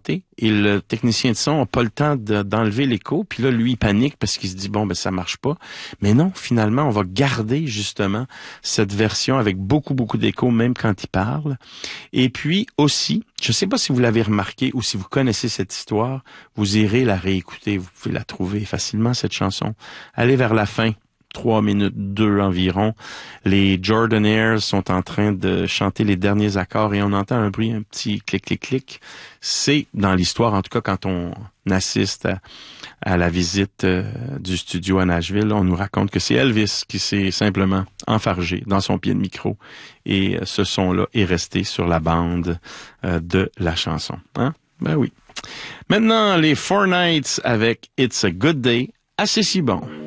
chanter et le technicien de son n'a pas le temps d'enlever l'écho. Puis là, lui, il panique parce qu'il se dit, bon, ben ça marche pas. Mais non, finalement, on va garder justement cette version avec beaucoup, beaucoup d'écho, même quand il parle. Et puis aussi, je ne sais pas si vous l'avez remarqué ou si vous connaissez cette histoire, vous irez la réécouter, vous pouvez la trouver facilement, cette chanson. Allez vers la fin. 3 minutes 2 environ. Les Jordanaires sont en train de chanter les derniers accords et on entend un bruit, un petit clic, clic, clic. C'est dans l'histoire, en tout cas, quand on assiste à la visite du studio à Nashville, on nous raconte que c'est Elvis qui s'est simplement enfargé dans son pied de micro et ce son-là est resté sur la bande de la chanson. Hein? Ben oui. Maintenant, les Four Nights avec It's a Good Day, assez si bon.